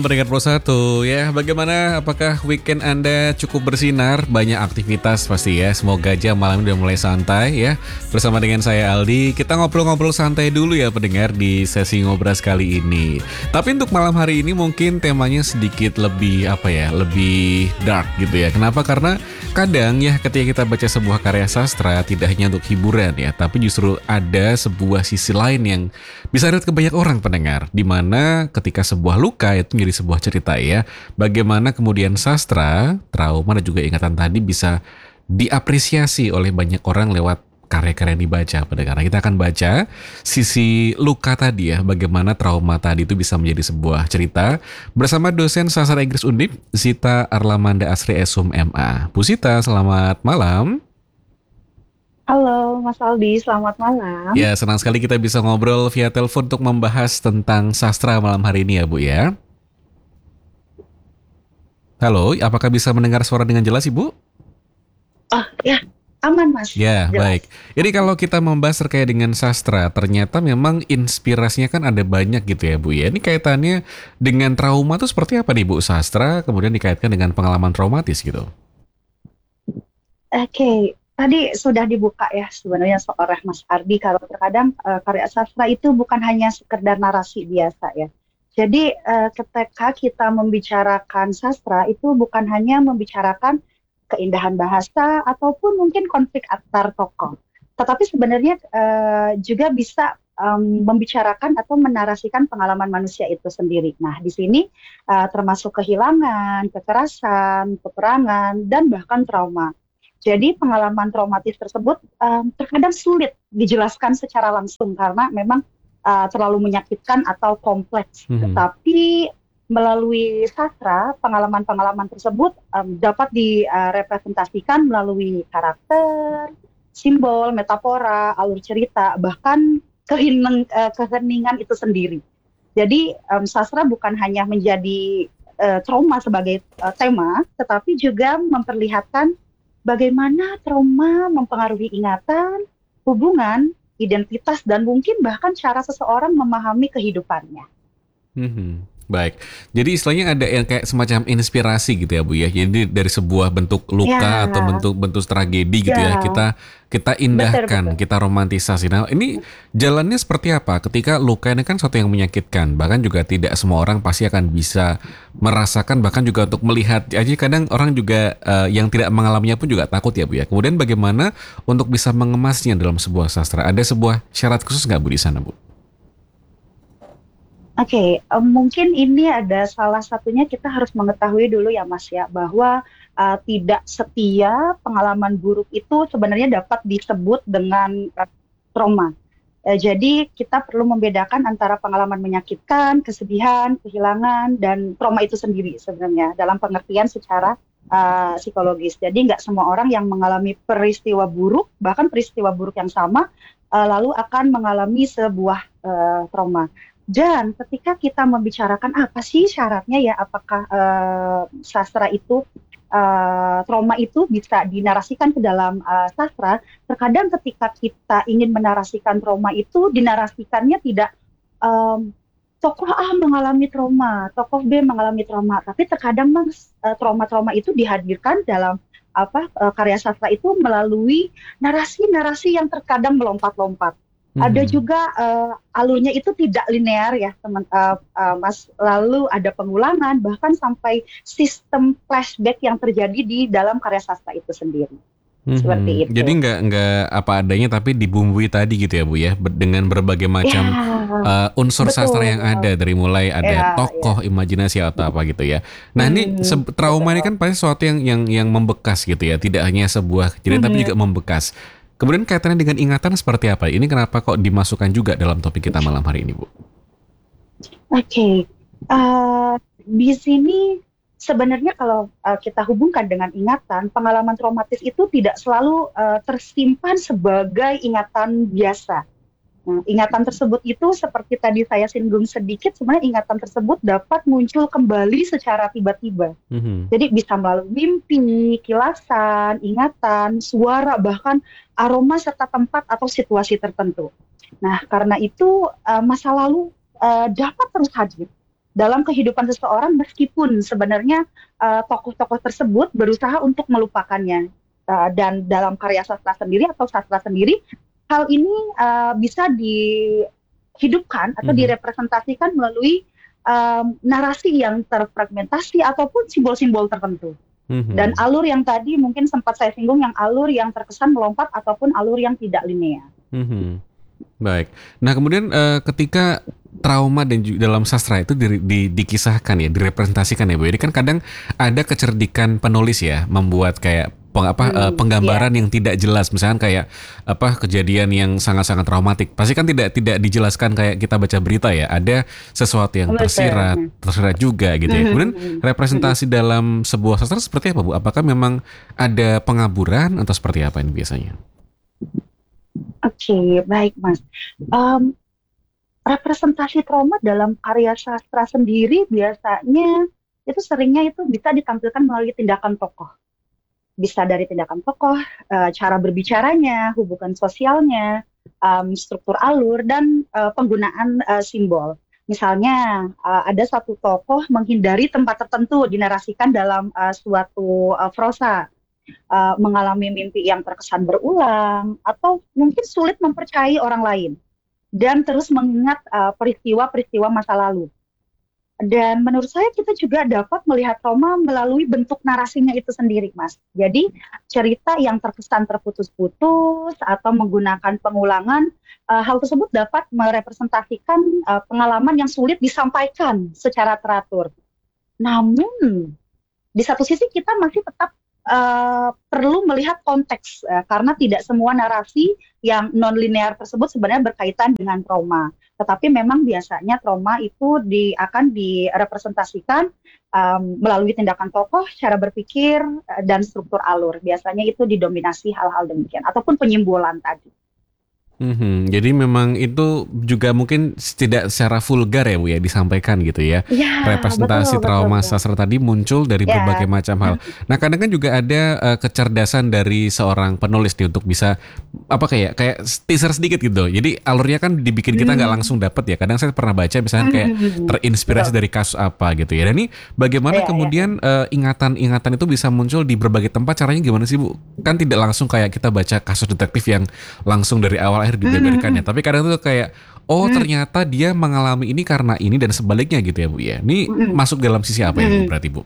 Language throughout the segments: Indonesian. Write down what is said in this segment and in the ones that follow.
Peringkat Pro 1 ya, bagaimana? Apakah weekend Anda cukup bersinar? Banyak aktivitas pasti ya. Semoga aja malam ini udah mulai santai ya. Bersama dengan saya Aldi, kita ngobrol-ngobrol santai dulu ya pendengar di sesi ngobras kali ini. Tapi untuk malam hari ini mungkin temanya sedikit lebih lebih dark gitu ya. Kenapa? Karena kadang ya ketika kita baca sebuah karya sastra tidak hanya untuk hiburan ya, tapi justru ada sebuah sisi lain yang bisa relate ke banyak orang pendengar, di mana ketika sebuah luka itu menjadi sebuah cerita ya, bagaimana kemudian sastra, trauma dan juga ingatan tadi bisa diapresiasi oleh banyak orang lewat karya-karya yang dibaca pendengar. Nah, kita akan baca sisi luka tadi ya, bagaimana trauma tadi itu bisa menjadi sebuah cerita bersama dosen sastra Inggris Undip, Zita Arlamanda Asri Esum MA. Bu Zita, selamat malam. Halo Mas Aldi, selamat malam. Ya, senang sekali kita bisa ngobrol via telepon untuk membahas tentang sastra malam hari ini ya Bu ya. Halo, apakah bisa mendengar suara dengan jelas Ibu? Oh ya, aman Mas, Ya, jelas. baik. Jadi kalau kita membahas terkait dengan sastra, ternyata memang inspirasinya kan ada banyak gitu ya Bu ya. Ini kaitannya dengan trauma tuh seperti apa nih Bu? Sastra kemudian dikaitkan dengan pengalaman traumatis gitu. Oke, tadi sudah dibuka ya sebenarnya seorang Mas Ardi kalau terkadang karya sastra itu bukan hanya sekedar narasi biasa ya. Jadi ketika kita membicarakan sastra itu bukan hanya membicarakan keindahan bahasa ataupun mungkin konflik antar tokoh, tetapi sebenarnya juga bisa membicarakan atau menarasikan pengalaman manusia itu sendiri. Nah, di sini termasuk kehilangan, kekerasan, peperangan, dan bahkan trauma. Jadi pengalaman traumatis tersebut terkadang sulit dijelaskan secara langsung karena memang terlalu menyakitkan atau kompleks. Mhm. Tetapi melalui sastra, pengalaman-pengalaman tersebut dapat direpresentasikan melalui karakter, simbol, metafora, alur cerita, bahkan keheningan itu sendiri. Jadi sastra bukan hanya menjadi trauma sebagai tema, tetapi juga memperlihatkan bagaimana trauma mempengaruhi ingatan, hubungan, identitas, dan mungkin bahkan cara seseorang memahami kehidupannya. Mhm. Baik. Jadi istilahnya ada yang kayak semacam inspirasi gitu ya Bu ya. Jadi dari sebuah bentuk luka atau Ya, bentuk-bentuk tragedi gitu ya, ya, kita betul indahkan, betul. kita romantisasi. Nah, ini jalannya seperti apa? Ketika luka ini kan sesuatu yang menyakitkan, bahkan juga tidak semua orang pasti akan bisa merasakan, bahkan juga untuk melihat aja kadang orang juga yang tidak mengalaminya pun juga takut ya Bu ya. Kemudian bagaimana untuk bisa mengemasnya dalam sebuah sastra? Ada sebuah syarat khusus nggak Bu di sana Bu? Oke, mungkin ini ada salah satunya kita harus mengetahui dulu ya Mas ya, bahwa tidak setia pengalaman buruk itu sebenarnya dapat disebut dengan trauma. Jadi kita perlu membedakan antara pengalaman menyakitkan, kesedihan, kehilangan, dan trauma itu sendiri sebenarnya dalam pengertian secara psikologis. Jadi nggak semua orang yang mengalami peristiwa buruk, bahkan peristiwa buruk yang sama, lalu akan mengalami sebuah trauma. Dan ketika kita membicarakan apa sih syaratnya ya, apakah sastra itu trauma itu bisa dinarasikan ke dalam sastra, terkadang ketika kita ingin menarasikan trauma itu, dinarasikannya tidak em, tokoh A mengalami trauma, tokoh B mengalami trauma, tapi terkadang Mas, trauma-trauma itu dihadirkan dalam karya sastra itu melalui narasi-narasi yang terkadang melompat-lompat. Ada Mhm. juga alurnya itu tidak linear ya, Mas. Lalu ada pengulangan, bahkan sampai sistem flashback yang terjadi di dalam karya sastra itu sendiri. Seperti Mhm. Jadi itu. nggak apa adanya tapi dibumbui tadi gitu ya Bu ya, dengan berbagai macam Ya, unsur sastra betul. yang ada dari mulai ada Ya, ya. tokoh, imajinasi atau apa gitu ya. Nah ini trauma ini Betul. kan pasti sesuatu yang membekas gitu ya, tidak hanya sebuah kejadian tapi juga Mhm. membekas. Kemudian kaitannya dengan ingatan seperti apa? Ini kenapa kok dimasukkan juga dalam topik kita malam hari ini Bu? Oke, di sini sebenarnya kalau kita hubungkan dengan ingatan, pengalaman traumatis itu tidak selalu tersimpan sebagai ingatan biasa. Nah, ingatan tersebut itu seperti tadi saya singgung sedikit, sebenarnya ingatan tersebut dapat muncul kembali secara tiba-tiba. Mhm. Jadi bisa melalui mimpi, kilasan, ingatan, suara, bahkan aroma serta tempat atau situasi tertentu. Nah, karena itu masa lalu dapat terus hadir. dalam kehidupan seseorang meskipun sebenarnya tokoh-tokoh tersebut berusaha untuk melupakannya. Dan dalam karya sastra sendiri atau sastra sendiri, hal ini bisa dihidupkan atau Mhm. direpresentasikan melalui narasi yang terfragmentasi ataupun simbol-simbol tertentu. Dan Mhm. alur yang tadi mungkin sempat saya singgung, yang alur yang terkesan melompat ataupun alur yang tidak linear. Mhm. Baik. Nah kemudian ketika trauma dan dalam sastra itu dikisahkan ya, direpresentasikan ya Bu. Jadi kan kadang ada kecerdikan penulis ya, membuat kayak Iya, penggambaran yang tidak jelas, misalkan kayak kejadian yang sangat-sangat traumatik. Pasti kan tidak dijelaskan kayak kita baca berita ya. Ada sesuatu yang tersirat, betul. tersirat juga gitu ya. Kemudian representasi dalam sebuah sastra seperti apa Bu? Apakah memang ada pengaburan atau seperti apa ini biasanya? Oke, baik Mas. Em, Representasi trauma dalam karya sastra sendiri biasanya itu seringnya itu bisa ditampilkan melalui tindakan tokoh. Bisa dari tindakan tokoh, cara berbicaranya, hubungan sosialnya, struktur alur, dan penggunaan simbol. Misalnya, ada satu tokoh menghindari tempat tertentu dinarasikan dalam suatu prosa, mengalami mimpi yang terkesan berulang, atau mungkin sulit mempercayai orang lain, dan terus mengingat peristiwa-peristiwa masa lalu. Dan menurut saya kita juga dapat melihat trauma melalui bentuk narasinya itu sendiri, Mas. Jadi cerita yang terkesan terputus-putus atau menggunakan pengulangan, hal tersebut dapat merepresentasikan pengalaman yang sulit disampaikan secara teratur. Namun di satu sisi kita masih tetap perlu melihat konteks, karena tidak semua narasi yang non-linear tersebut sebenarnya berkaitan dengan trauma. Tetapi memang biasanya trauma itu akan direpresentasikan melalui tindakan tokoh, cara berpikir, dan struktur alur. Biasanya itu didominasi hal-hal demikian, ataupun penyimbolan tadi. Mhm, jadi memang itu juga mungkin tidak secara vulgar ya Bu ya disampaikan gitu ya. Ya, betul, Representasi betul, trauma betul. sastra tadi muncul dari berbagai Ya, macam hal. Nah kadang kan juga ada kecerdasan dari seorang penulis nih untuk bisa kayak teaser sedikit gitu. Jadi alurnya kan dibikin kita nggak langsung dapet ya. Kadang saya pernah baca misalnya kayak terinspirasi betul. dari kasus apa gitu ya. Dan ini bagaimana Ya, ya, ya. kemudian ingatan-ingatan itu bisa muncul di berbagai tempat, caranya gimana sih Bu? Kan tidak langsung kayak kita baca kasus detektif yang langsung dari awal akhir dibeberkan ya. Tapi kadang tuh kayak oh ternyata dia mengalami ini karena ini dan sebaliknya gitu ya Bu ya. Ini masuk dalam sisi apa ini Bu berarti Bu?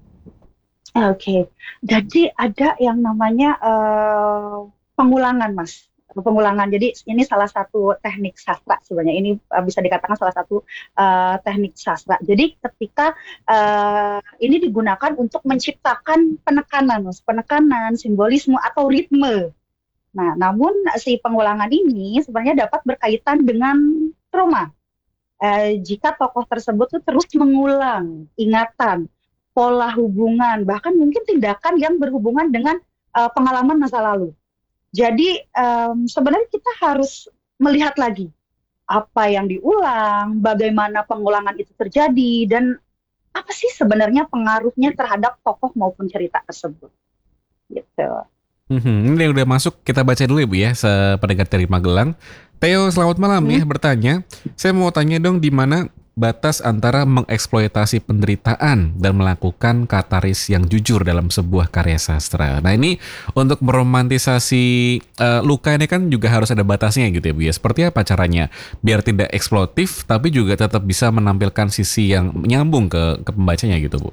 Oke, jadi ada yang namanya pengulangan, Mas. Pengulangan. Jadi ini salah satu teknik sastra sebenarnya. Ini bisa dikatakan salah satu teknik sastra. Jadi ketika ini digunakan untuk menciptakan penekanan, Mas. Penekanan, simbolisme atau ritme. Nah, namun si pengulangan ini sebenarnya dapat berkaitan dengan trauma. Jika tokoh tersebut tuh terus mengulang ingatan, pola hubungan, bahkan mungkin tindakan yang berhubungan dengan pengalaman masa lalu. Jadi sebenarnya kita harus melihat lagi apa yang diulang, bagaimana pengulangan itu terjadi, dan apa sih sebenarnya pengaruhnya terhadap tokoh maupun cerita tersebut. Gitu. Mhm, ini yang udah masuk kita baca dulu ya Bu ya, sependengar dari Magelang. Theo, selamat malam ya, Hmm. bertanya. Saya mau tanya dong di mana batas antara mengeksploitasi penderitaan dan melakukan kataris yang jujur dalam sebuah karya sastra. Nah ini untuk meromantisasi luka ini kan juga harus ada batasnya gitu ya Bu ya. Seperti apa caranya biar tidak eksploitif tapi juga tetap bisa menampilkan sisi yang menyambung ke pembacanya gitu Bu.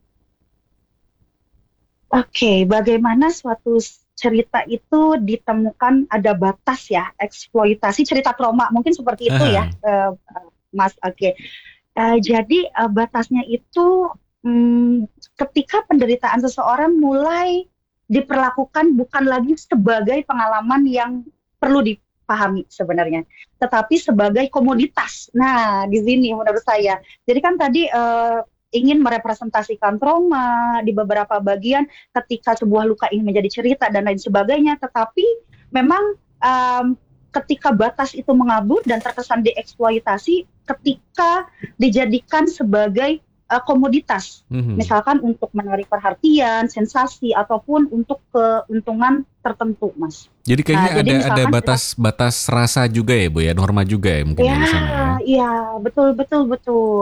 Oke, bagaimana suatu cerita itu ditemukan ada batas ya, eksploitasi cerita trauma, mungkin seperti itu ya, Aha. Mas. Oke. Jadi batasnya itu ketika penderitaan seseorang mulai diperlakukan bukan lagi sebagai pengalaman yang perlu dipahami sebenarnya, tetapi sebagai komoditas. Nah, di sini menurut saya. Jadi kan tadi ingin merepresentasikan trauma di beberapa bagian ketika sebuah luka ingin menjadi cerita dan lain sebagainya, tetapi memang ketika batas itu mengabur dan terkesan dieksploitasi ketika dijadikan sebagai komoditas, Mhm. misalkan untuk menarik perhatian, sensasi, ataupun untuk keuntungan tertentu, Mas. Jadi Nah, kayaknya jadi ada misalkan batas-batas rasa juga ya Bu ya, norma juga ya mungkin ya, ya di sana ya. ya, betul, betul, betul.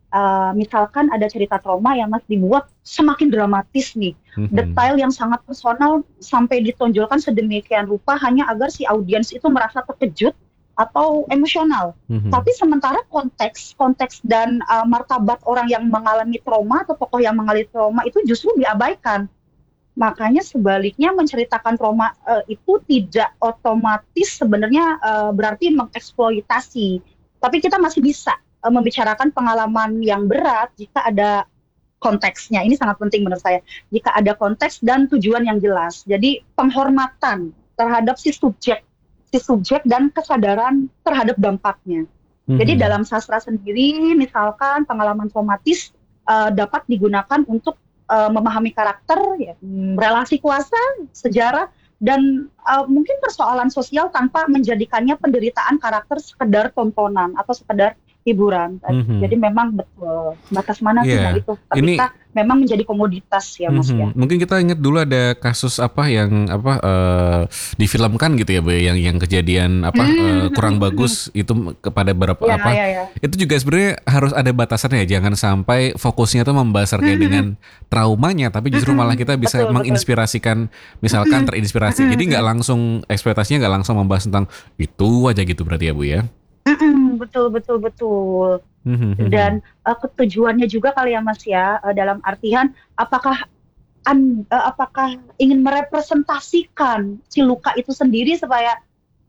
misalkan ada cerita trauma yang Mas dibuat semakin dramatis nih, Mhm. detail yang sangat personal sampai ditonjolkan sedemikian rupa hanya agar si audiens itu merasa terkejut atau emosional. Mhm. Tapi sementara konteks dan martabat orang yang mengalami trauma atau tokoh yang mengalami trauma itu justru diabaikan. Makanya sebaliknya menceritakan trauma itu tidak otomatis sebenarnya berarti mengeksploitasi. Tapi kita masih bisa membicarakan pengalaman yang berat jika ada konteksnya. Ini sangat penting menurut saya. Jika ada konteks dan tujuan yang jelas. Jadi penghormatan terhadap si subjek dan kesadaran terhadap dampaknya. Jadi Mhm. dalam sastra sendiri, misalkan pengalaman traumatis dapat digunakan untuk memahami karakter, ya, relasi kuasa, sejarah, dan mungkin persoalan sosial tanpa menjadikannya penderitaan karakter sekedar tontonan atau sekedar hiburan tadi. Jadi Mhm. memang betul batas mana sih mau Iya, itu ini ketika memang menjadi komoditas ya Mas ya. mungkin kita ingat dulu ada kasus apa yang apa, difilmkan gitu ya, Bu, ya, yang kejadian apa, kurang bagus itu kepada beberapa Ya, apa, ya, ya. itu juga sebenarnya harus ada batasannya ya, jangan sampai fokusnya tuh membahas terkait dengan traumanya, tapi justru malah kita bisa Betul, betul. menginspirasikan, misalkan terinspirasi. Jadi nggak langsung ekspektasinya nggak langsung membahas tentang itu aja gitu berarti ya, Bu, ya? Betul, betul, betul. Mhm, mhm. Dan ketujuannya juga kali ya Mas ya, dalam artian apakah ingin merepresentasikan si luka itu sendiri supaya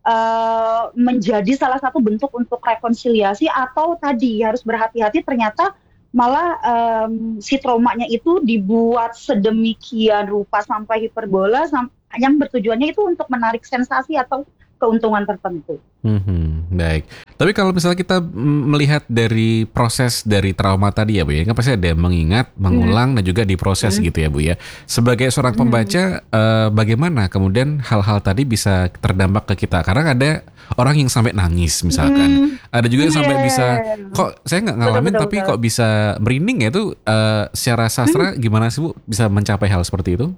menjadi salah satu bentuk untuk rekonsiliasi, atau tadi harus berhati-hati ternyata malah si traumanya itu dibuat sedemikian rupa sampai hiperbola yang bertujuannya itu untuk menarik sensasi atau keuntungan tertentu. Baik. Tapi kalau misalnya kita melihat dari proses dari trauma tadi ya, Bu, ya, kan pasti ada mengingat, Mhm, mengulang, dan juga diproses mhm, gitu ya, Bu, ya. Sebagai seorang mhm, pembaca, bagaimana kemudian hal-hal tadi bisa terdampak ke kita? Karena ada orang yang sampai nangis misalkan, mhm. ada juga yang Iya, sampai bisa, kok saya nggak betul, ngalamin betul, tapi betul. kok bisa merinding ya, itu secara Mhm. sastra gimana sih, Bu, bisa mencapai hal seperti itu?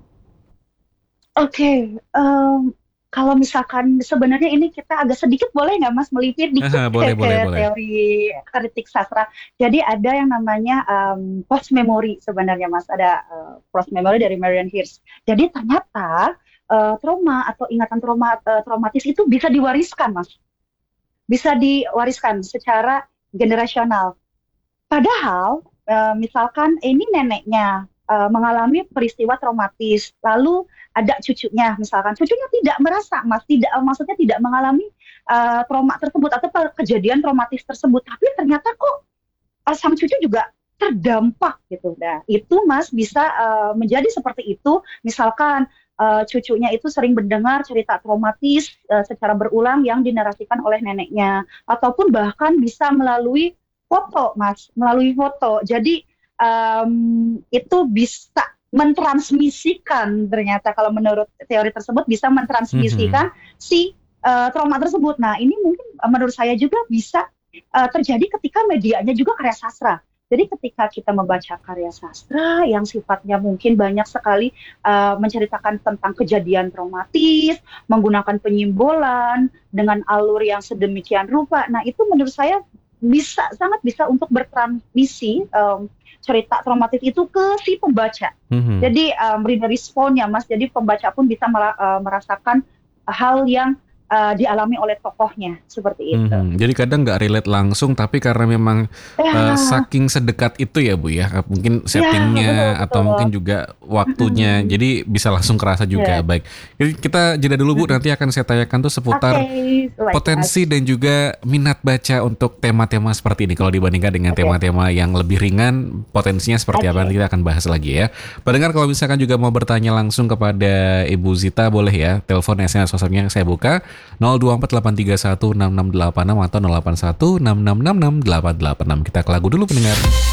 Oke, kalau misalkan sebenarnya ini kita agak sedikit boleh nggak Mas melipir dikit Boleh, boleh, ke boleh. teori kritik sastra. Jadi ada yang namanya post memory sebenarnya Mas, ada post memory dari Marian Hirst. Jadi ternyata trauma atau ingatan traumatis itu bisa diwariskan Mas, bisa diwariskan secara generasional. Padahal misalkan ini neneknya mengalami peristiwa traumatis, lalu ada cucunya, misalkan cucunya tidak merasa, mas, tidak, maksudnya tidak mengalami trauma tersebut atau kejadian traumatis tersebut, tapi ternyata kok sang cucu juga terdampak gitu. Nah, itu Mas bisa menjadi seperti itu. Misalkan cucunya itu sering mendengar cerita traumatis secara berulang yang dinarasikan oleh neneknya, ataupun bahkan bisa melalui foto, Mas, melalui foto. Jadi itu bisa mentransmisikan, ternyata kalau menurut teori tersebut bisa Mhm. mentransmisikan si trauma tersebut. Nah, ini mungkin menurut saya juga bisa terjadi ketika medianya juga karya sastra. Jadi ketika kita membaca karya sastra yang sifatnya mungkin banyak sekali menceritakan tentang kejadian traumatis, menggunakan penyimbolan dengan alur yang sedemikian rupa, nah itu menurut saya sangat bisa untuk bertransmisi cerita traumatis itu ke si pembaca. Mhm. Jadi reader respond ya Mas, jadi pembaca pun bisa merasakan hal yang dialami oleh tokohnya seperti itu. Jadi kadang nggak relate langsung, tapi karena memang Ya, saking sedekat itu ya, Bu, ya, mungkin ya, betul, settingnya atau betul. mungkin juga waktunya, Mm-mm. jadi bisa langsung kerasa juga. Ya. Baik, jadi kita jeda dulu, Bu. Mm-mm. Nanti akan saya tanyakan tuh Oke, seputar baik potensi Mas. dan juga minat baca untuk tema-tema seperti ini. Kalau dibandingkan dengan Oke, tema-tema yang lebih ringan, potensinya seperti apa? Nanti oke, kita akan bahas lagi ya. Pendengar kalau misalkan juga mau bertanya langsung kepada Ibu Zita, boleh ya. Telepon SMS WhatsApp-nya saya buka 0248316686 atau 0816666886. Kita ke lagu dulu pendengar.